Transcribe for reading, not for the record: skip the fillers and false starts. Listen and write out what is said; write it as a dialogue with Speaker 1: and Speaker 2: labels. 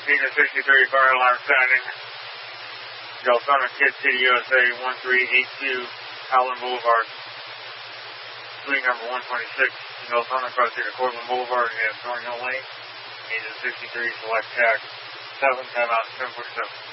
Speaker 1: Senior 63 fire alarm sounding. Deltona Kid City, USA 1382 Howland Boulevard. Suite number 126 Deltona crossing to Cortland Boulevard and Thornhill Lane. Agent 63 select tax 7, time out 1047.